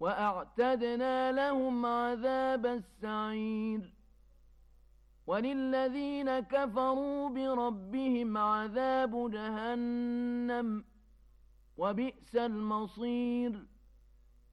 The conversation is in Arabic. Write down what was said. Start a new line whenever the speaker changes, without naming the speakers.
وأعتدنا لهم عذاب السعير وللذين كفروا بربهم عذاب جهنم وبئس المصير